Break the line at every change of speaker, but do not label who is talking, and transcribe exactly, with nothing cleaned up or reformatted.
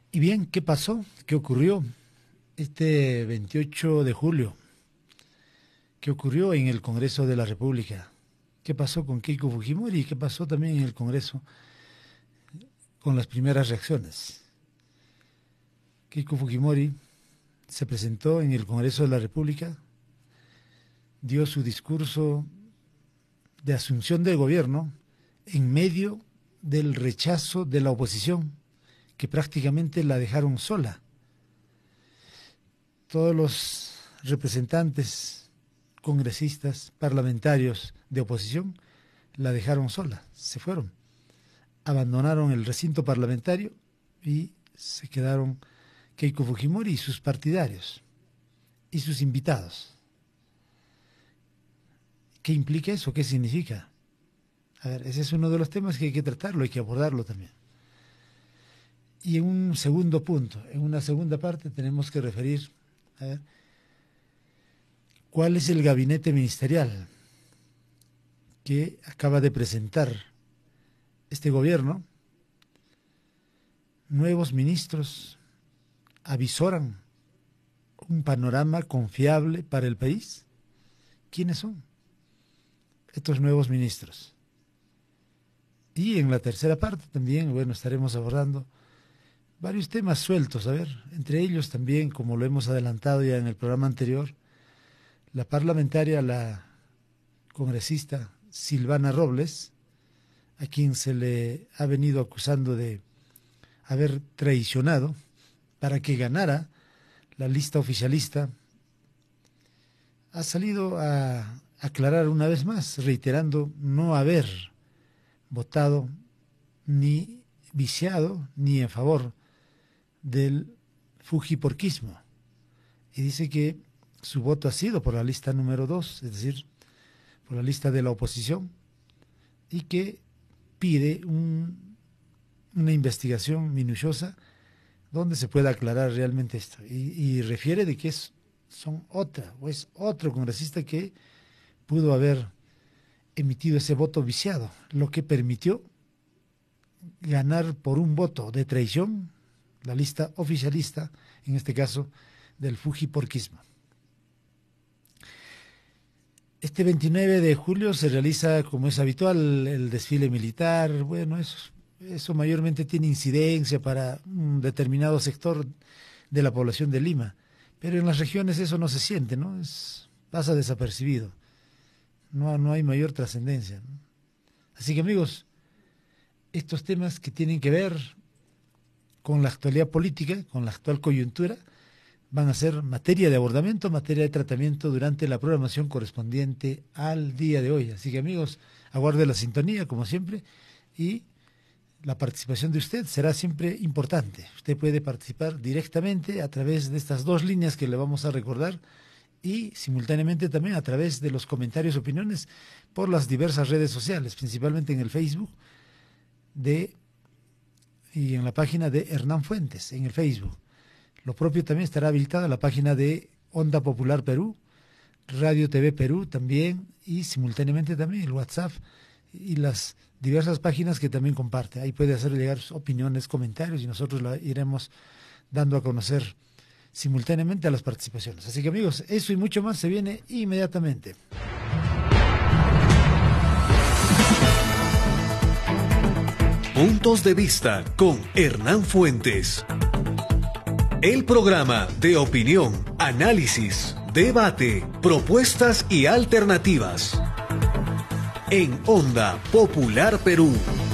Y bien, ¿qué pasó? ¿Qué ocurrió este veintiocho de julio? ¿Qué ocurrió en el Congreso de la República? ¿Qué pasó con Keiko Fujimori? ¿Y qué pasó también en el Congreso con las primeras reacciones? Keiko Fujimori se presentó en el Congreso de la República, dio su discurso de asunción del gobierno en medio del rechazo de la oposición, que prácticamente la dejaron sola. Todos los representantes, congresistas, parlamentarios de oposición la dejaron sola, se fueron, abandonaron el recinto parlamentario y se quedaron Keiko Fujimori y sus partidarios y sus invitados. ¿Qué implica eso? ¿Qué significa? A ver, ese es uno de los temas que hay que tratarlo, hay que abordarlo también. Y en un segundo punto, en una segunda parte, tenemos que referir, a ver, ¿cuál es el gabinete ministerial que acaba de presentar este gobierno? Nuevos ministros avisoran un panorama confiable para el país. ¿Quiénes son estos nuevos ministros? Y en la tercera parte también, bueno, estaremos abordando varios temas sueltos, a ver, entre ellos también, como lo hemos adelantado ya en el programa anterior, la parlamentaria, la congresista Silvana Robles, a quien se le ha venido acusando de haber traicionado para que ganara la lista oficialista, ha salido a aclarar una vez más, reiterando no haber votado ni viciado ni en favor del fujiporquismo, y dice que su voto ha sido por la lista número dos, es decir, por la lista de la oposición, y que pide un, una investigación minuciosa donde se pueda aclarar realmente esto, y, y refiere de que es, son otra, o es otro congresista que pudo haber emitido ese voto viciado, lo que permitió ganar por un voto de traición la lista oficialista, en este caso del fujiporquismo. Este veintinueve de julio se realiza, como es habitual, el desfile militar. Bueno, eso, eso mayormente tiene incidencia para un determinado sector de la población de Lima, pero en las regiones eso no se siente, ¿no? Es, pasa desapercibido, no, no hay mayor trascendencia, ¿no? Así que, amigos, estos temas que tienen que ver con la actualidad política, con la actual coyuntura, van a ser materia de abordamiento, materia de tratamiento durante la programación correspondiente al día de hoy. Así que, amigos, aguarde la sintonía, como siempre, y la participación de usted será siempre importante. Usted puede participar directamente a través de estas dos líneas que le vamos a recordar y simultáneamente también a través de los comentarios, opiniones por las diversas redes sociales, principalmente en el Facebook de y en la página de Hernán Fuentes, en el Facebook. Lo propio también estará habilitada la página de Onda Popular Perú, Radio T V Perú también, y simultáneamente también el WhatsApp y las diversas páginas que también comparte. Ahí puede hacer llegar sus opiniones, comentarios, y nosotros la iremos dando a conocer simultáneamente a las participaciones. Así que, amigos, eso y mucho más se viene inmediatamente.
Puntos de vista con Hernán Fuentes. El programa de opinión, análisis, debate, propuestas y alternativas. En Onda Popular Perú.